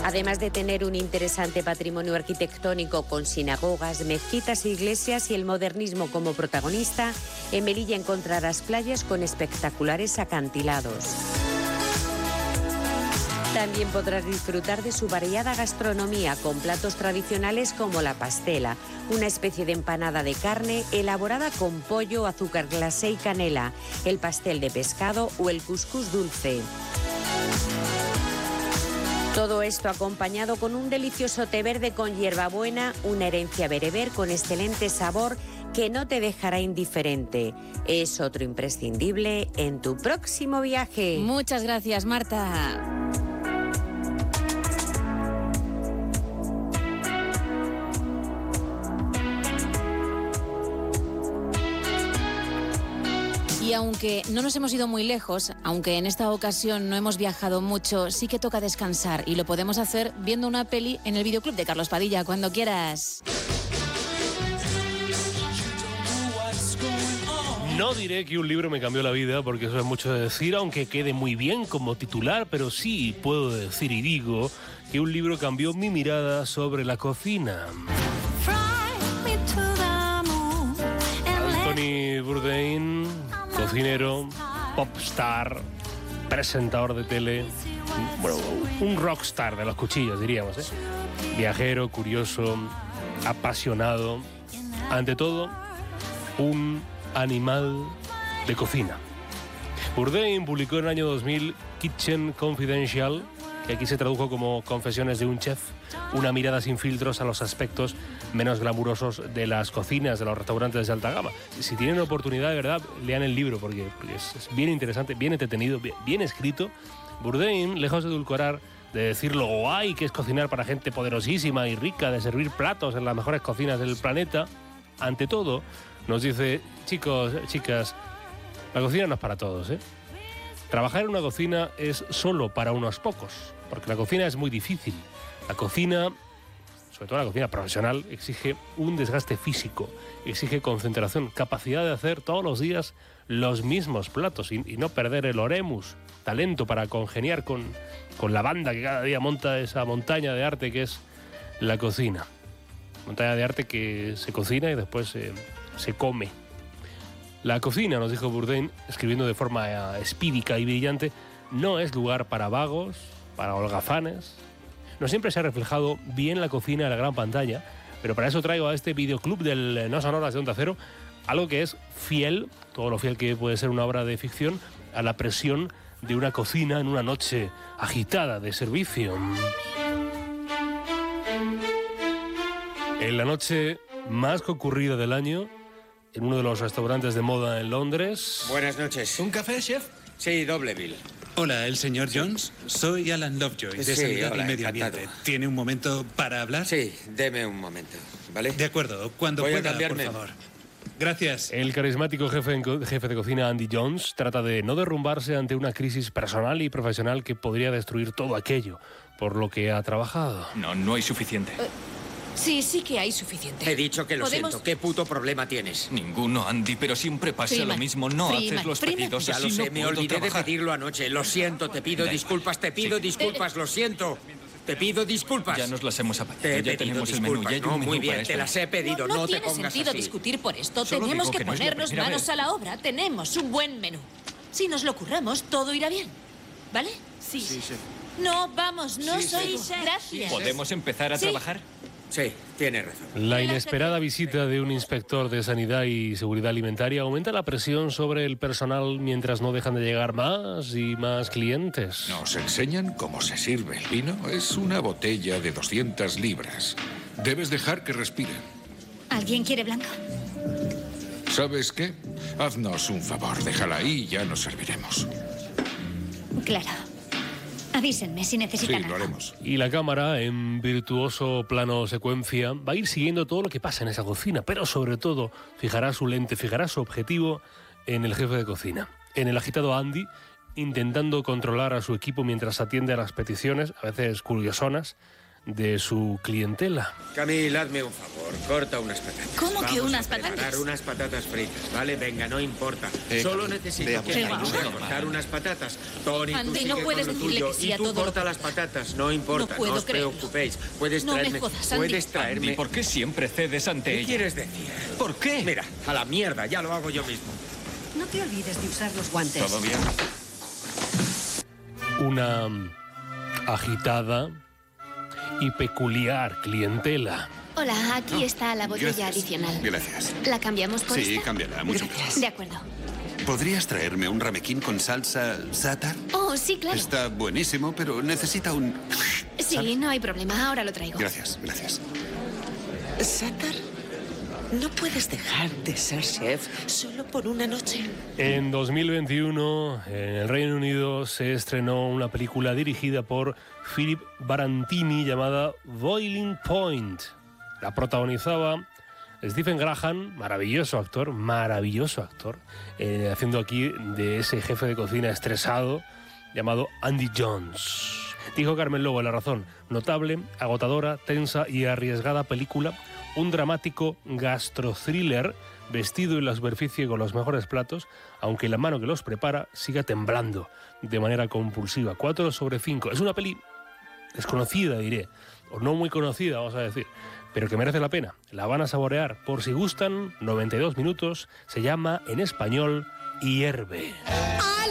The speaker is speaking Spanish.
Además de tener un interesante patrimonio arquitectónico con sinagogas, mezquitas e iglesias y el modernismo como protagonista, en Melilla encontrarás playas con espectaculares acantilados. También podrás disfrutar de su variada gastronomía con platos tradicionales como la pastela, una especie de empanada de carne elaborada con pollo, azúcar glasé y canela, el pastel de pescado o el cuscús dulce. Todo esto acompañado con un delicioso té verde con hierbabuena, una herencia bereber con excelente sabor que no te dejará indiferente. Es otro imprescindible en tu próximo viaje. Muchas gracias, Marta. Y aunque no nos hemos ido muy lejos, aunque en esta ocasión no hemos viajado mucho, sí que toca descansar y lo podemos hacer viendo una peli en el videoclub de Carlos Padilla, cuando quieras. No diré que un libro me cambió la vida, porque eso es mucho de decir, aunque quede muy bien como titular, pero sí puedo decir y digo que un libro cambió mi mirada sobre la cocina. Anthony Bourdain, cocinero, popstar, presentador de tele, bueno, un rockstar de los cuchillos, diríamos, ¿eh? Viajero, curioso, apasionado, ante todo, un animal de cocina. Bourdain publicó en el año 2000 Kitchen Confidential, que aquí se tradujo como Confesiones de un chef, una mirada sin filtros a los aspectos menos glamurosos de las cocinas, de los restaurantes de alta gama. Si tienen oportunidad, de verdad, lean el libro, porque es bien interesante, bien entretenido, bien escrito. Bourdain, lejos de edulcorar, de decir lo guay que es cocinar para gente poderosísima y rica, de servir platos en las mejores cocinas del planeta, ante todo, nos dice, chicos, chicas, la cocina no es para todos, ¿eh? Trabajar en una cocina es solo para unos pocos, porque la cocina es muy difícil. La cocina, sobre todo la cocina profesional, exige un desgaste físico, exige concentración, capacidad de hacer todos los días los mismos platos y no perder el oremus, talento para congeniar con la banda que cada día monta esa montaña de arte que es la cocina. Montaña de arte que se cocina y después se come. La cocina, nos dijo Bourdain, escribiendo de forma espídica y brillante, no es lugar para vagos, para holgazanes. No siempre se ha reflejado bien la cocina en la gran pantalla, pero para eso traigo a este videoclub del No Sonoras de Onda Cero algo que es fiel, todo lo fiel que puede ser una obra de ficción, a la presión de una cocina en una noche agitada de servicio. En la noche más concurrida del año, en uno de los restaurantes de moda en Londres. Buenas noches. ¿Un café, chef? Sí, doble bill. Hola, ¿el señor Jones? Soy Alan Lovejoy, de Sanidad y Medio Ambiente. ¿Tiene un momento para hablar? Sí, deme un momento, ¿vale? De acuerdo, cuando Voy a pueda, cambiarme. por favor. Gracias. El carismático jefe de cocina Andy Jones trata de no derrumbarse ante una crisis personal y profesional que podría destruir todo aquello por lo que ha trabajado. No hay suficiente. Sí que hay suficiente. He dicho que lo ¿Podemos? siento. ¿Qué puto problema tienes? Ninguno, Andy, pero siempre pasa Freeman. lo mismo. No Freeman. haces los Freeman. pedidos. Ya así lo sé, no me puedo olvidé trabajar. de pedirlo anoche. Lo siento, te pido Da disculpas, te pido Sí. disculpas, lo siento. Te pido disculpas. Ya nos las hemos apagado. Te he Ya pedido tenemos el menú. disculpas. Ya hay un No, menú muy bien, para te esto. las he pedido. No te tiene pongas sentido así. discutir por esto. Solo Tenemos digo que que no es la ponernos primera manos vez. a la obra. Tenemos un buen menú. Si nos lo curramos, todo irá bien. ¿Vale? Sí. No, vamos, no soy... Gracias. ¿Podemos empezar a Sí. trabajar? Sí, tienes razón. La inesperada visita de un inspector de Sanidad y Seguridad Alimentaria aumenta la presión sobre el personal mientras no dejan de llegar más y más clientes. Nos enseñan cómo se sirve el vino. Es una botella de 200 libras. Debes dejar que respiren. ¿Alguien quiere blanco? ¿Sabes qué? Haznos un favor, déjala ahí y ya nos serviremos. Claro. Avísenme si Sí, necesitan lo algo. haremos. Y la cámara, en virtuoso plano secuencia, va a ir siguiendo todo lo que pasa en esa cocina, pero sobre todo fijará su lente, fijará su objetivo en el jefe de cocina, en el agitado Andy, intentando controlar a su equipo mientras atiende a las peticiones, a veces curiosonas, de su clientela. Camille, hazme un favor, corta unas patatas. ¿Cómo que Vamos unas a preparar patatas? unas patatas fritas, ¿vale? Venga, no importa. Solo necesito que me ayude a cortar unas patatas. Tony, tú Andy, sigue no con puedes lo decirle tuyo. que sí Y a tú todo. corta las patatas, no importa, No puedo os creerlo. preocupéis. Puedes No me traerme... jodas, Andy. Puedes traerme... Andy, ¿por qué siempre cedes ante ¿Qué ella? quieres decir? ¿Por qué? Mira, a la mierda, ya lo hago yo mismo. No te olvides de usar los guantes. ¿Todo bien? Una agitada y peculiar clientela. Hola, aquí está la botella Gracias. adicional. Gracias. ¿La cambiamos por Sí, esta? cámbiala. Muchas gracias. De acuerdo. ¿Podrías traerme un ramequín con salsa Satar? Oh, sí, claro. Está buenísimo, pero necesita un... Sí, no hay problema. Ahora lo traigo. Gracias, gracias. ¿Satar? No puedes dejar de ser chef solo por una noche. En 2021, en el Reino Unido, se estrenó una película dirigida por Philip Barantini llamada Boiling Point. La protagonizaba Stephen Graham, maravilloso actor, haciendo aquí de ese jefe de cocina estresado llamado Andy Jones. Dijo Carmen Lobo en La Razón: notable, agotadora, tensa y arriesgada película, un dramático gastro-thriller vestido en la superficie con los mejores platos, aunque la mano que los prepara siga temblando de manera compulsiva. 4 sobre 5. Es una peli desconocida, diré, o no muy conocida, vamos a decir, pero que merece la pena. La van a saborear. Por si gustan, 92 minutos. Se llama en español Hierve.